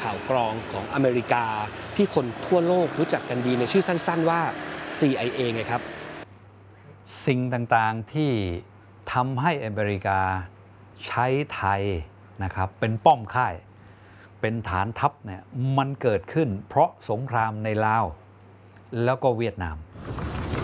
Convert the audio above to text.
ข่าวกรองของอเมริกาที่คนทั่วโลกรู้จักกันดีในชื่อสั้นๆว่า CIA ไงครับสิ่งต่างๆที่ทำให้อเมริกาใช้ไทยนะครับเป็นป้อมค่ายเป็นฐานทัพเนี่ยมันเกิดขึ้นเพราะสงครามในลาวแล้วก็เวียดนาม